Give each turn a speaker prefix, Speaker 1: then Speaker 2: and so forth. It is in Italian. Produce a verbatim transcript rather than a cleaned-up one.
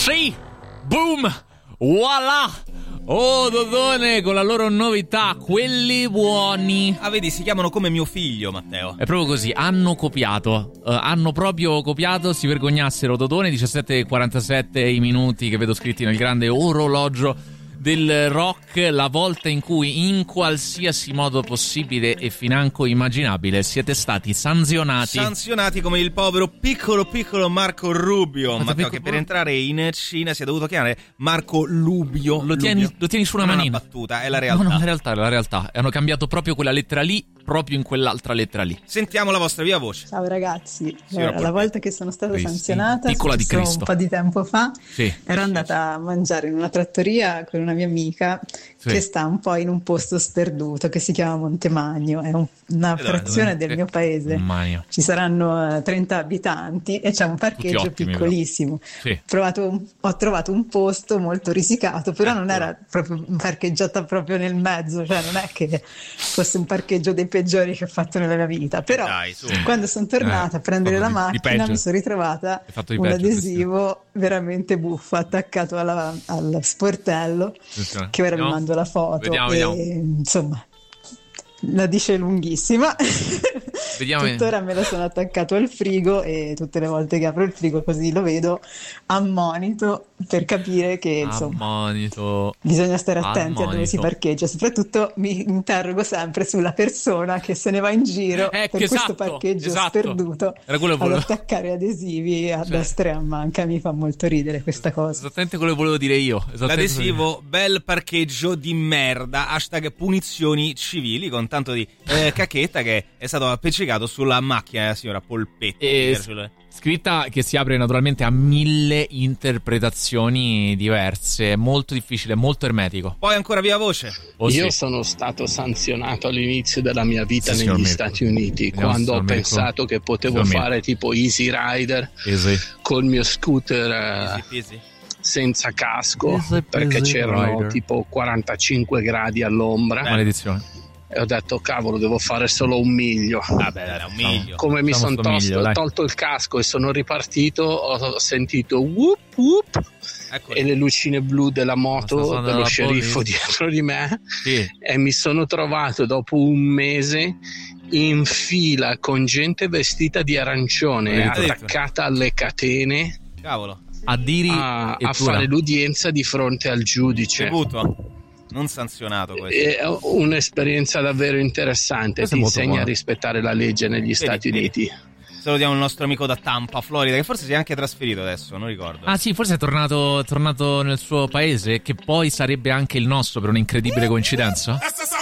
Speaker 1: Sì, boom, voilà. Oh, Dodone con la loro novità, quelli buoni.
Speaker 2: Ah, vedi, si chiamano come mio figlio, Matteo.
Speaker 1: È proprio così, hanno copiato, uh, hanno proprio copiato, si vergognassero. Dodone, diciassette e quarantasette i minuti che vedo scritti nel grande orologio del rock, la volta in cui in qualsiasi modo possibile e financo immaginabile siete stati sanzionati.
Speaker 2: Sanzionati come il povero piccolo piccolo Marco Rubio.
Speaker 1: Ma
Speaker 2: Matteo, che per entrare in Cina si è dovuto chiamare Marco Lubio.
Speaker 1: Lo tieni,
Speaker 2: Lubio.
Speaker 1: Lo tieni su una
Speaker 2: non
Speaker 1: manina.
Speaker 2: È una battuta, è la realtà.
Speaker 1: No, no, la realtà, è la realtà. Hanno cambiato proprio quella lettera lì, proprio in quell'altra lettera lì.
Speaker 2: Sentiamo la vostra viva voce.
Speaker 3: Ciao ragazzi,
Speaker 2: Signora
Speaker 3: la volta che sono stata
Speaker 1: Cristi.
Speaker 3: sanzionata,
Speaker 1: Piccola di Cristo.
Speaker 3: un po' di tempo fa,
Speaker 1: Sì.
Speaker 3: ero andata a mangiare in una trattoria con una mia amica
Speaker 1: Sì.
Speaker 3: che sta un po' in un posto sperduto che si chiama Montemagno, è un, una
Speaker 2: dove,
Speaker 3: frazione
Speaker 2: dove?
Speaker 3: del mio paese.
Speaker 1: Manio.
Speaker 3: Ci saranno eh, trenta abitanti e c'è un parcheggio
Speaker 1: ottimi,
Speaker 3: piccolissimo.
Speaker 1: Sì.
Speaker 3: Ho trovato, un, ho trovato un posto molto risicato, però non era proprio parcheggiata proprio nel mezzo, cioè non è che fosse un parcheggio dei peggiori che ho fatto nella mia vita. Però
Speaker 2: Dai, su.
Speaker 3: quando sono tornata
Speaker 1: Eh,
Speaker 3: a prendere la
Speaker 1: di- di
Speaker 3: macchina
Speaker 1: peggio.
Speaker 3: mi sono ritrovata
Speaker 1: Hai fatto di
Speaker 3: un
Speaker 1: peggio,
Speaker 3: adesivo veramente buffo attaccato alla- al sportello,
Speaker 1: Attenzione.
Speaker 3: che ora vi
Speaker 1: No?
Speaker 3: mando la foto.
Speaker 1: Vediamo,
Speaker 3: e,
Speaker 1: vediamo.
Speaker 3: insomma, la dice lunghissima.
Speaker 1: Vediamo.
Speaker 3: Tuttora me lo sono attaccato al frigo e tutte le volte che apro il frigo così lo vedo, ammonito per capire che insomma
Speaker 1: Ammonito.
Speaker 3: bisogna stare attenti a dove si
Speaker 1: Ammonito.
Speaker 3: parcheggia. Soprattutto mi interrogo sempre sulla persona che se ne va in giro
Speaker 1: Eh,
Speaker 3: per
Speaker 1: che
Speaker 3: questo
Speaker 1: esatto,
Speaker 3: parcheggio
Speaker 1: esatto.
Speaker 3: sperduto
Speaker 1: Era quello che
Speaker 3: ad
Speaker 1: volevo-
Speaker 3: attaccare adesivi a
Speaker 1: Cioè.
Speaker 3: destra e a manca. Mi fa molto ridere questa cosa.
Speaker 1: Esattamente quello che volevo dire io. Esattamente
Speaker 2: L'adesivo bel parcheggio di merda, hashtag punizioni civili, con tanto di eh, cacchetta che è stato appiccicato sulla macchina della signora Polpetti.
Speaker 1: E s- scritta che si apre naturalmente a mille interpretazioni diverse. È molto difficile, molto ermetico.
Speaker 2: Poi ancora via voce.
Speaker 1: Oh,
Speaker 4: Io
Speaker 1: sì.
Speaker 4: sono stato sanzionato all'inizio della mia vita
Speaker 1: Sì, signor
Speaker 4: negli
Speaker 1: Mirko.
Speaker 4: Stati Uniti,
Speaker 1: Vediamo,
Speaker 4: quando ho
Speaker 1: signor Mirko.
Speaker 4: pensato che potevo
Speaker 1: Signor Mirko.
Speaker 4: fare tipo Easy Rider
Speaker 1: Easy.
Speaker 4: col mio scooter eh,
Speaker 2: Easy peasy.
Speaker 4: senza casco,
Speaker 1: Easy
Speaker 4: perché
Speaker 1: peasy
Speaker 4: c'erano
Speaker 1: rider.
Speaker 4: tipo quarantacinque gradi all'ombra,
Speaker 1: Maledizione.
Speaker 4: e ho detto cavolo, devo fare solo un miglio.
Speaker 2: Vabbè, dai, un miglio.
Speaker 4: Come mi
Speaker 1: Facciamo
Speaker 4: sono
Speaker 1: sto miglio, dai.
Speaker 4: tolto il casco e sono ripartito, ho sentito whoop whoop
Speaker 2: Ecco.
Speaker 4: e le lucine blu della
Speaker 1: Sta
Speaker 4: moto
Speaker 1: suonando
Speaker 4: dello
Speaker 1: la
Speaker 4: sceriffo
Speaker 1: police.
Speaker 4: dietro di me,
Speaker 1: Sì.
Speaker 4: e mi sono trovato dopo un mese in fila con gente vestita di arancione
Speaker 2: Addirittura.
Speaker 4: attaccata alle catene
Speaker 2: Cavolo.
Speaker 1: Addiri
Speaker 4: a,
Speaker 1: e
Speaker 4: a
Speaker 1: Pura.
Speaker 4: fare l'udienza di fronte al giudice.
Speaker 2: Tributo. Non sanzionato questo.
Speaker 4: È un'esperienza davvero interessante,
Speaker 1: Questo è
Speaker 4: ti
Speaker 1: molto
Speaker 4: insegna
Speaker 1: buono.
Speaker 4: a rispettare la legge negli Stati
Speaker 2: vedi.
Speaker 4: Uniti.
Speaker 2: Salutiamo il nostro amico da Tampa, Florida, che forse si è anche trasferito adesso, non ricordo.
Speaker 1: Ah sì, forse è tornato, è tornato nel suo paese, che poi sarebbe anche il nostro per un'incredibile coincidenza.